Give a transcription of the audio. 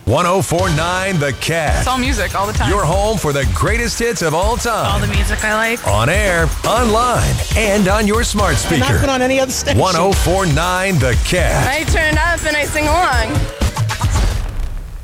104.9 The Cat. It's all music all the time. Your home for the greatest hits of all time. All the music I like. On air, online, and on your smart speaker. Not been on any other station. 104.9 The Cat. I turn it up and I sing along.